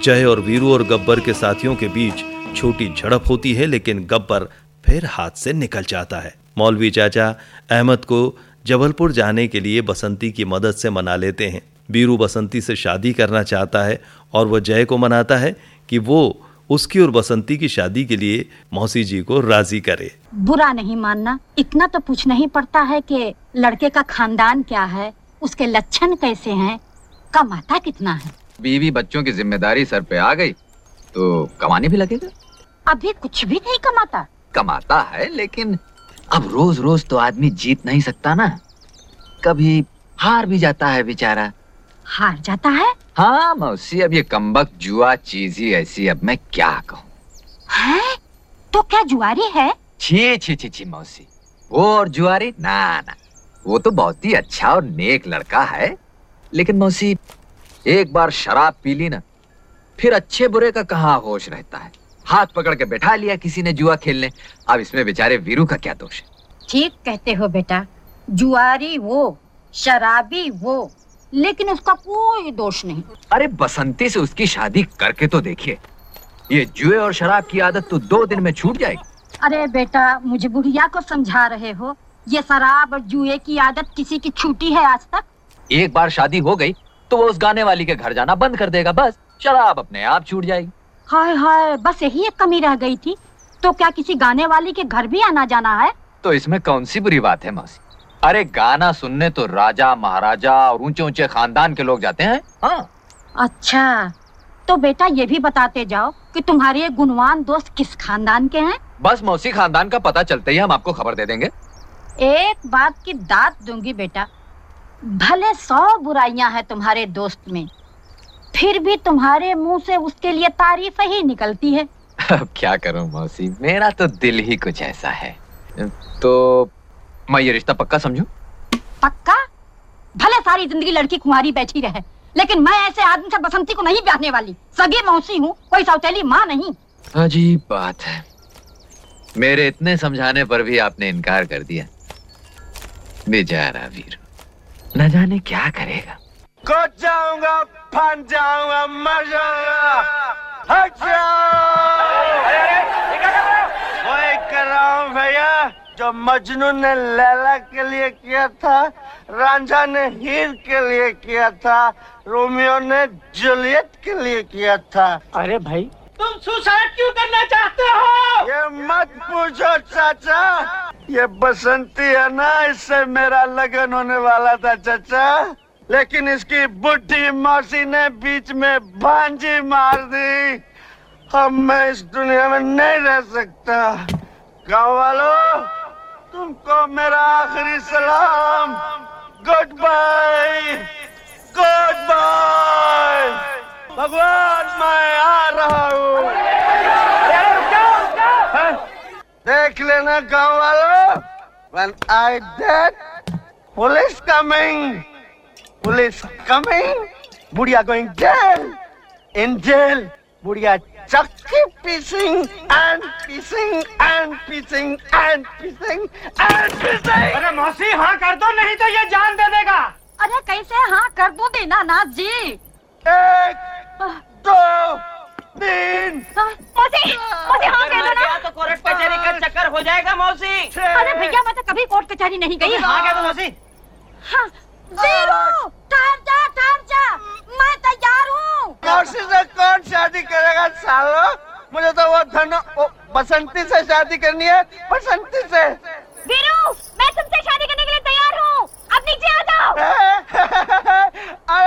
जय और वीरू और गब्बर के साथियों के बीच छोटी झड़प होती है, लेकिन गब्बर फिर हाथ से निकल जाता है। मौलवी चाचा अहमद को जबलपुर जाने के लिए बसंती की मदद से मना लेते हैं। वीरू बसंती से शादी करना चाहता है और वह जय को मनाता है कि वो उसकी और बसंती की शादी के लिए मौसी जी को राजी करे। बुरा नहीं मानना, इतना तो पूछना ही पड़ता है कि लड़के का खानदान क्या है, उसके लक्षण कैसे हैं, कमाता कितना है। बीवी बच्चों की जिम्मेदारी सर पे आ गई तो कमाने भी लगेगा। अभी कुछ भी नहीं कमाता। कमाता है, लेकिन अब रोज रोज तो आदमी जीत नहीं सकता ना, कभी हार भी जाता है बेचारा। हार जाता है? हाँ मौसी, अब ये कमबख्त जुआ चीज ही ऐसी, अब मैं क्या कहूँ। है? तो क्या जुआरी है? छी छी छी छी मौसी, वो और जुआरी ना ना, वो तो बहुत ही अच्छा और नेक लड़का है, लेकिन मौसी एक बार शराब पी ली ना, फिर अच्छे बुरे का कहाँ होश रहता है। हाथ पकड़ के बैठा लिया किसी ने जुआ खेलने, अब इसमें बेचारे वीरू का क्या दोष है। ठीक कहते हो बेटा, जुआरी वो, शराबी वो, लेकिन उसका कोई दोष नहीं। अरे बसंती से उसकी शादी करके तो देखिए, ये जुए और शराब की आदत तो 2 दिन में छूट जाएगी। अरे बेटा, मुझे बुढ़िया को समझा रहे हो? ये शराब और जुए की आदत किसी की छूटी है आज तक? एक बार शादी हो गई तो वो उस गाने वाली के घर जाना बंद कर देगा, बस शराब अपने आप छूट जाएगी। हाय हाय, बस यही एक कमी रह गई थी। तो क्या किसी गाने वाली के घर भी आना जाना है? तो इसमें कौन सी बुरी बात है मौसी? अरे गाना सुनने तो राजा महाराजा और ऊंचे ऊंचे खानदान के लोग जाते हैं। हाँ। अच्छा, तो बेटा ये भी बताते जाओ कि तुम्हारे ये गुणवान दोस्त किस खानदान के हैं? बस मौसी, खानदान का पता चलते ही हम आपको खबर दे देंगे। एक बात की दात दूंगी बेटा, भले 100 बुराइयां हैं तुम्हारे दोस्त में, फिर भी तुम्हारे मुंह से उसके लिए तारीफ ही निकलती है। अब क्या करूं मौसी, मेरा तो दिल ही कुछ ऐसा है। तो मैं ये रिश्ता पक्का समझूं? पक्का? भले सारी जिंदगी लड़की कुंवारी बैठी रहे, लेकिन मैं ऐसे आदमी से बसंती को नहीं ब्याहने वाली। सगी मौसी हूँ, कोई सौतेली माँ नहीं। अजीब बात है, मेरे इतने समझाने पर भी आपने इनकार कर दिया। बेचारा वीरू न जाने क्या करेगा। कूद जाऊंगा, फन जाऊंगा, मर जाऊंगा। हट जाओ! वही कर रहा हूँ भैया जो मजनू ने लैला के लिए किया था, रांझा ने हीर के लिए किया था, रोमियो ने जूलियट के लिए किया था। अरे भाई, तुम सुसाइड क्यों करना चाहते हो? ये मत पूछो चाचा, ये बसंती है ना, इससे मेरा लगन होने वाला था चाचा, लेकिन इसकी बुढ़ी मौसी ने बीच में भांजी मार दी। अब मैं इस दुनिया में नहीं रह सकता। गाँव वालों, तुमको मेरा आखिरी सलाम। Good bye, good bye. भगवान, मैं आ रहा हूँ। देख लेना गाँव वालों, when I dead, police coming, police coming, बुढ़िया going jail, in jail, बुढ़िया चक्की pissing and pissing and pissing and pissing and pissing। अरे मौसी, हाँ कर दो, नहीं तो ये जान दे देगा। अरे कैसे हाँ कर दूं दीनानाथ जी? 1, 2, 3। मौसी, मौसी हाँ कह दो ना। तो कोर्ट कचहरी का चक्कर हो जाएगा मौसी। अरे भैया, मैं तो कभी कोर्ट कचहरी नहीं गई। हाँ कह दो मौसी। हाँ, वीरू, ठहर जा, मैं तैयार हूँ। मौसी से कौन शादी करेगा सालो? मुझे तो वो बसंती से शादी करनी है, बसंती से। वीरू,